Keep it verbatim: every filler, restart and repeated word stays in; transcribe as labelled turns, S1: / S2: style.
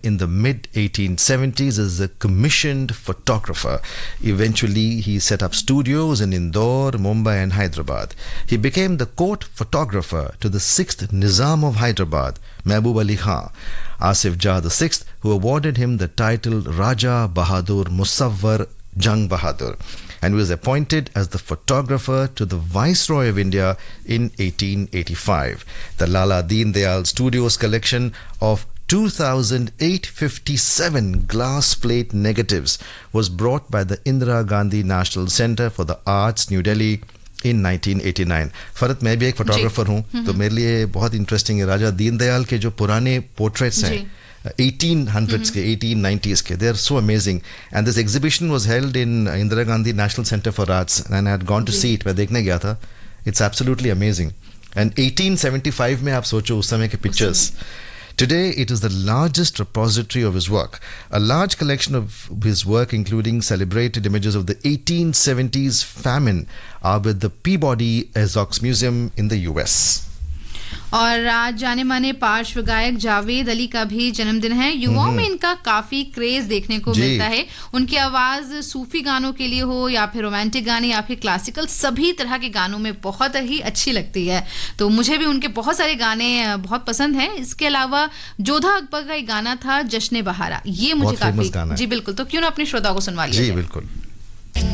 S1: in the mid eighteen seventies as a commissioned photographer. Eventually, he set up studios in Indore, Mumbai and Hyderabad. He became the court photographer to the sixth Nizam of Hyderabad, Mehboob Ali Khan, Asif Jah the sixth, who awarded him the title Raja Bahadur Musawwar Jang Bahadur, and was appointed as the photographer to the Viceroy of India in eighteen eighty-five. The Lala Deen Dayal Studios collection of two thousand eight hundred fifty-seven glass plate negatives was brought by the Indira Gandhi National Centre for the Arts, New Delhi in nineteen eighty-nine. फरत मैं भी एक photographer हूँ, तो मेरे लिए बहुत interesting है राजा दीनदयाल के जो पुराने पोर्ट्रेट्स हैं eighteen hundreds के eighteen nineties के, they are so amazing, and this exhibition was held in Indira Gandhi National Centre for Arts and I had gone to see it. मैं देखने गया था. It's absolutely amazing. And eighteen seventy-five में आप सोचो उस समय के pictures. Today, it is the largest repository of his work. A large collection of his work, including celebrated images of the eighteen seventies famine, are with the Peabody Essex Museum in the U S.
S2: और आज जाने माने पार्श्व गायक जावेद अली का भी जन्मदिन है. युवाओं में इनका काफी क्रेज देखने को मिलता है. उनकी आवाज सूफी गानों के लिए हो या फिर रोमांटिक गाने या फिर क्लासिकल, सभी तरह के गानों में बहुत ही अच्छी लगती है. तो मुझे भी उनके बहुत सारे गाने बहुत पसंद हैं. इसके अलावा जोधा अकबर का एक गाना था जश्न बहारा, ये मुझे काफी, जी बिल्कुल, तो क्यों ना अपने श्रोताओं को सुनवा लिया.
S1: जी बिल्कुल.